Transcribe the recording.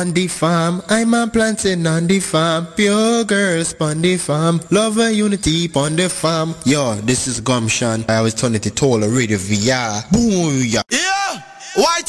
On the farm, I'm a planting on the farm. Pure girls on the farm. Love and unity on the farm. Yo, this is Gumshan. I always turn it to Tola Radio VR. Boom, yeah. Yeah! White